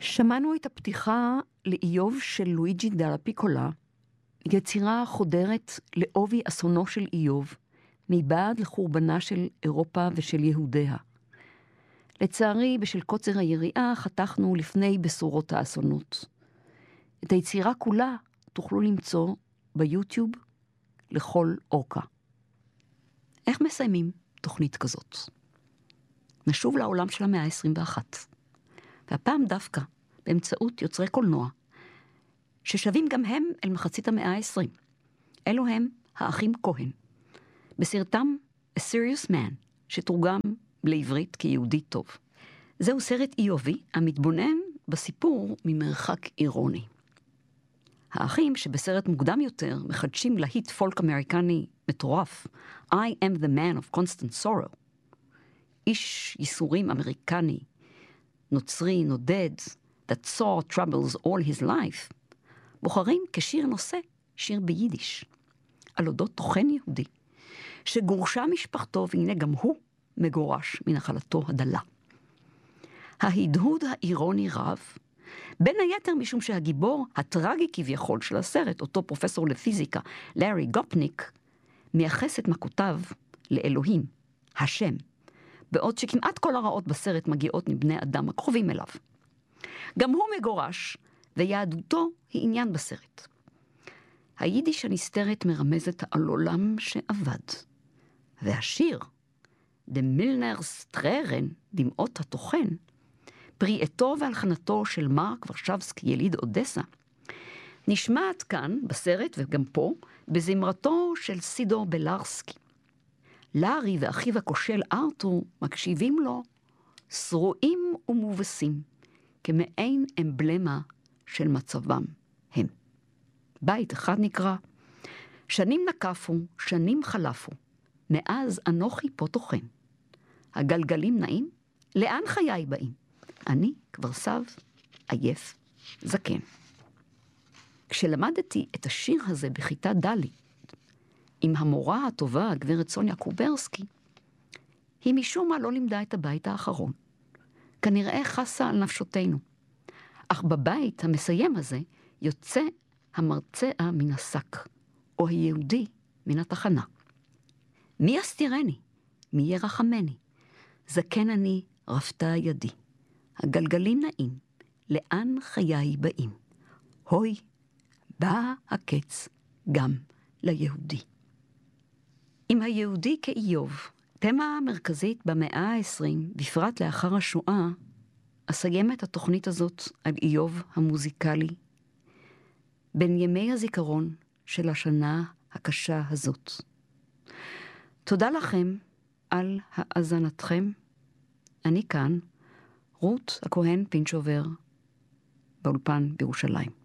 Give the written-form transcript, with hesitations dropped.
שמענו את הפתיחה לאיוב של לואיג'י דלה פיקולה, יצירה חודרת לאובי אסונו של איוב, מבעד לחורבנה של אירופה ושל יהודיה. לצערי, בשל קוצר היריעה, חתכנו לפני בשורות האסונות. את היצירה כולה תוכלו למצוא ביוטיוב לכל אורכה. איך מסיימים תוכנית כזאת? נשוב לעולם של המאה ה-21. והפעם דווקא באמצעות יוצרי קולנוע, ששווים גם הם אל מחצית המאה ה-20. אלו הם האחים כהן. בסרטם A Serious Man, שתורגם לעברית כיהודי טוב. זהו סרט איובי המתבונן בסיפור ממרחק אירוני. האחים שבסרט מוקדם יותר מחדשים להיט פולק אמריקני מטורף, I am the man of constant sorrow. איש ייסורים אמריקני, נוצרי, נודד, that saw troubles all his life, בוחרים כשיר נושא, שיר ביידיש, על אודות תוכן יהודי, שגורשה משפחתו והנה גם הוא מגורש מנחלתו הדלה. ההדהוד האירוני רב, בין היתר משום שהגיבור הטרגי כביכול של הסרט, אותו פרופסור לפיזיקה, לארי גופניק, מייחס את מכותיו לאלוהים, השם, בעוד שכמעט כל הרעות בסרט מגיעות מבני אדם הקרובים אליו. גם הוא מגורש, ויהדותו היא עניין בסרט. היידיש הנסתרת מרמזת על עולם שאבד. והשיר, The Milner's Tränen, דמעות התוכן, פרי עטו והלחנתו של מרק ורשבסקי, יליד אודסה, נשמעת כאן בסרט וגם פה בזמרתו של סידור בלרסקי. לארי ואחיו הכושל ארתור מקשיבים לו שרועים ומובסים, כמעין אמבלמה של מצבם הם. בית אחד נקרא, שנים נקפו, שנים חלפו, מאז אנוכי פה טוחן. הגלגלים נעים, לאן חיי באים? אני כבר סב, עייף, זקן. כשלמדתי את השיר הזה בכיתה ד' עם המורה הטובה, הגברת סוניה קוברסקי, היא משום מה לא לימדה את הבית האחרון. כנראה חסה על נפשותינו. אך בבית המסיים הזה יוצא המרצע מן השק, או היהודי מן התחנה. מי יסתירני? מי ירחמני? זקן אני, רפתה ידי. הגלגלים נעים, לאן חיי באים? הוי, בא הקץ גם ליהודי. עם היהודי כאיוב, תמה מרכזית במאה ה-20, בפרט לאחר השואה, אסיים את התוכנית הזאת על איוב המוזיקלי, בין ימי הזיכרון של השנה הקשה הזאת. תודה לכם על האזנתכם. אני כאן, רות הכהן פינצ'ובר, באולפן בירושלים.